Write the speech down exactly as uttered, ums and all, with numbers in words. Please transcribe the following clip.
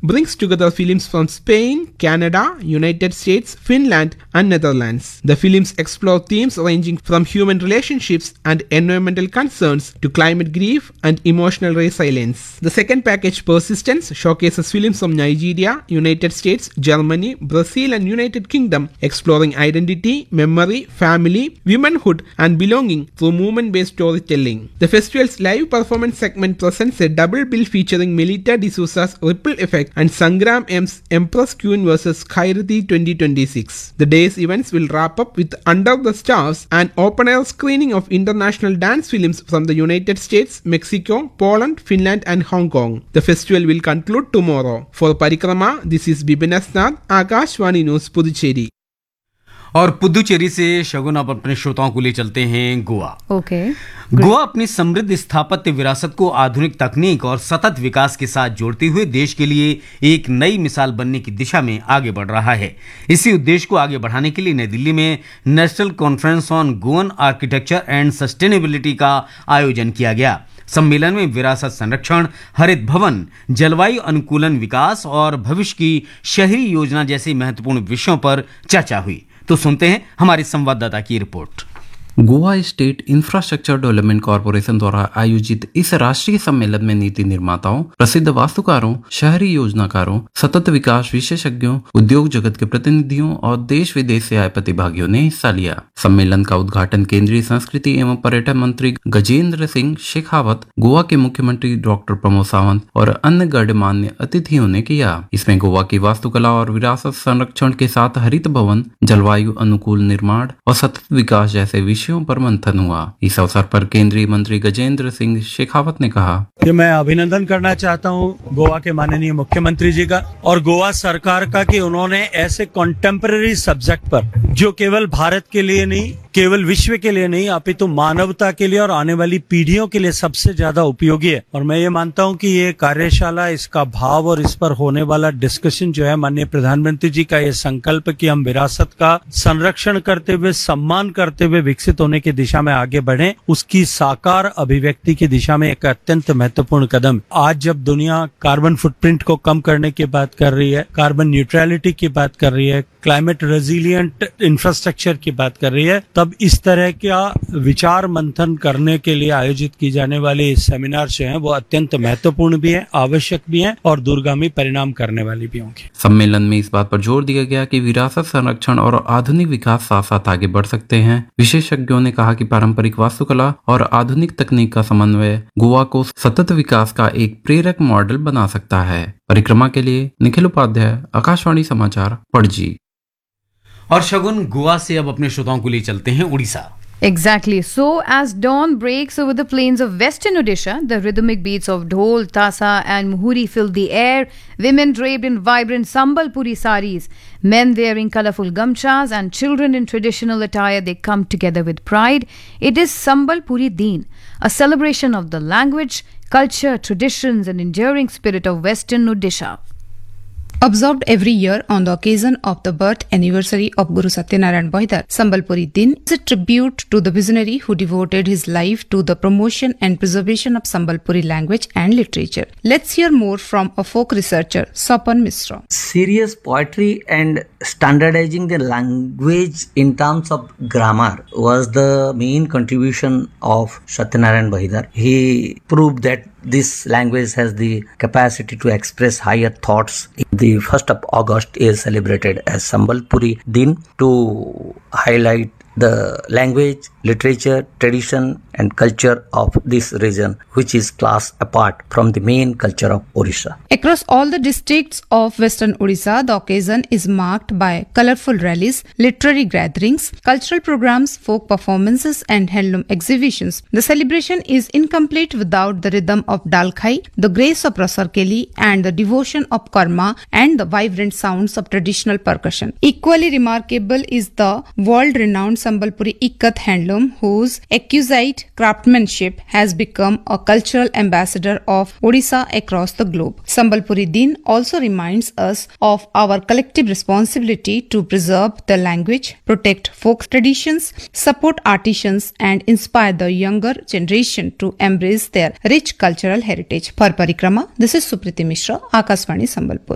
brings together films from Spain, Canada, United States, Finland, and Netherlands. The films explore themes ranging from human relationships and environmental concerns to climate grief and emotional resilience. The second package, Persistence, showcases films from Nigeria, United States, Germany, Brazil, and United Kingdom, exploring identity, memory, family, womanhood, and belonging through movement-based storytelling. The festival's live performance segment presents a double bill featuring Melita D'Souza's Ripple Effect and Sangram M's Empress Queen versus. Khairati twenty twenty-six. The day's events will wrap up with Under the Stars, an open-air screening of international dance films from the United States, Mexico, Poland, Finland, and Hong Kong. The festival will conclude tomorrow. For Parikrama, this is Bibin Asnad, Akashvani News, Puducherry. और पुदुचेरी से शगुन अब अपने श्रोताओं को ले चलते हैं Goa. Okay okay. Goa अपनी समृद्ध स्थापत्य विरासत को आधुनिक तकनीक और सतत विकास के साथ जोड़ते हुए देश के लिए एक नई मिसाल बनने की दिशा में आगे बढ़ रहा है। इसी उद्देश्य को आगे बढ़ाने के लिए नई दिल्ली में national conference on Goan architecture and sustainability का आयोजन किया गया। सम्मेलन में विरासत संरक्षण, हरित भवन, जलवायु अनुकूलन विकास और भविष्य की शहरी योजना जैसे महत्वपूर्ण विषयों पर चर्चा हुई। तो सुनते हैं हमारे संवाददाता की report. Goa state infrastructure development corporation द्वारा आयोजित इस राष्ट्रीय सम्मेलन में नीति निर्माताओं, प्रसिद्ध वास्तुकारों, शहरी योजनाकारों, सतत विकास विशेषज्ञों, उद्योग जगत के प्रतिनिधियों और देश विदेश से आए प्रतिभागियों ने हिस्सा लिया। सम्मेलन का उद्घाटन केंद्रीय संस्कृति एवं पर्यटन मंत्री गजेंद्र सिंह शेखावत, गोवा के मुख्यमंत्री डॉक्टर प्रमोद सावंत और अन्य गणमान्य अतिथियों ने किया। इसमें गोवा की वास्तुकला और विरासत संरक्षण के साथ हरित भवन, जलवायु अनुकूल निर्माण और सतत विकास जैसे विषयों पर मंथन हुआ। इस अवसर पर केंद्रीय मंत्री गजेंद्र सिंह शेखावत ने कहा कि मैं अभिनंदन करना चाहता हूं गोवा के माननीय मुख्यमंत्री जी का और गोवा सरकार का कि उन्होंने ऐसे कॉन्टेम्पररी सब्जेक्ट पर, जो केवल भारत के लिए नहीं, केवल विश्व के लिए नहीं, अपितु मानवता के लिए और आने वाली पीढ़ियों के लिए सबसे ज्यादा उपयोगी है। और मैं ये मानता हूं कि ये कार्यशाला, इसका भाव और इस पर होने वाला डिस्कशन जो है, माननीय प्रधानमंत्री जी का ये संकल्प कि हम विरासत का संरक्षण करते हुए, सम्मान करते हुए विकसित होने की दिशा में आगे बढ़ें, उसकी साकार अभिव्यक्ति की दिशा में एक अत्यंत महत्वपूर्ण कदम। आज जब दुनिया कार्बन फुटप्रिंट को कम करने की बात कर रही है, कार्बन न्यूट्रलिटी की बात कर रही है, क्लाइमेट रेजिलिएंट इंफ्रास्ट्रक्चर की बात कर रही है, तब इस तरह का विचार मंथन करने के लिए आयोजित की जाने वाले सेमिनार जो हैं वो अत्यंत महत्वपूर्ण भी हैं, आवश्यक भी हैं और दूरगामी परिणाम करने वाली भी होंगे। सम्मेलन में इस बात पर जोर दिया गया कि विरासत संरक्षण और आधुनिक विकास साथ साथ आगे बढ़ सकते हैं। विशेषज्ञों ने कहा कि पारंपरिक वास्तुकला और आधुनिक तकनीक का समन्वय गोवा को सतत विकास का एक प्रेरक मॉडल बना सकता है। परिक्रमा के लिए निखिल उपाध्याय, आकाशवाणी समाचार, पणजी। और शगुन, गोवा से अब अपने श्रोताओं को ले चलते हैं Orissa. Exactly. So, as dawn breaks over the plains of western Odisha, the rhythmic beats of dhol, tasa, and muhuri fill the air. Women draped in vibrant Sambalpuri saris, men wearing colorful gamchas, and children in traditional attire, they come together with pride. It is Sambalpuri Din, a celebration of the language, culture, traditions, and enduring spirit of western Odisha. Observed every year on the occasion of the birth anniversary of Guru Satyanarayan Bhaidar, Sambalpuri Din is a tribute to the visionary who devoted his life to the promotion and preservation of Sambalpuri language and literature. Let's hear more from a folk researcher, Sapan Misra. Serious poetry and standardizing the language in terms of grammar was the main contribution of Satyanarayan Bhaidar. He proved that this language has the capacity to express higher thoughts. The first of August is celebrated as Sambalpuri Din to highlight the language, literature, tradition and culture of this region, which is class apart from the main culture of Odisha. Across all the districts of Western Odisha, the occasion is marked by colorful rallies, literary gatherings, cultural programs, folk performances and handloom exhibitions. The celebration is incomplete without the rhythm of Dalkhai, the grace of Rasarkeli and the devotion of Karma and the vibrant sounds of traditional percussion. Equally remarkable is the world-renowned Sambalpuri Ikkat handloom, whose exquisite craftsmanship has become a cultural ambassador of Odisha across the globe. Sambalpuri Din also reminds us of our collective responsibility to preserve the language, protect folk traditions, support artisans and inspire the younger generation to embrace their rich cultural heritage. For Parikrama, this is Supriti Mishra, Akashvani Sambalpur.